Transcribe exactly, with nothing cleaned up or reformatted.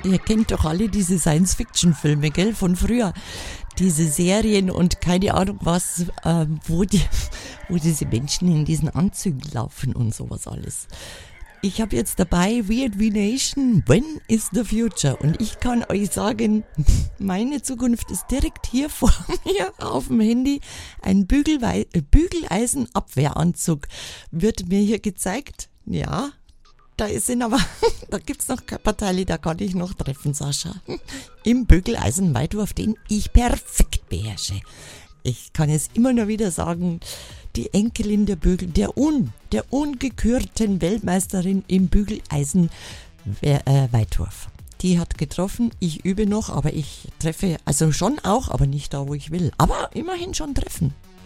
ihr kennt doch alle diese Science-Fiction-Filme, gell, von früher. Diese Serien und keine Ahnung was, ähm, wo, die, wo diese Menschen in diesen Anzügen laufen und sowas alles. Ich habe jetzt dabei Weird V Nation, When is the Future? Und ich kann euch sagen, meine Zukunft ist direkt hier vor mir auf dem Handy. Ein Bügelwei- Bügeleisenabwehranzug wird mir hier gezeigt. Ja, da sind aber, da gibt's noch Körperteile, da kann ich noch treffen, Sascha. Im Bügeleisenweitwurf, den ich perfekt beherrsche. Ich kann es immer nur wieder sagen, die Enkelin der Bügel, der un, der ungekürten Weltmeisterin im Bügeleisenweitwurf. Die hat getroffen, ich übe noch, aber ich treffe, also schon auch, aber nicht da, wo ich will. Aber immerhin schon treffen.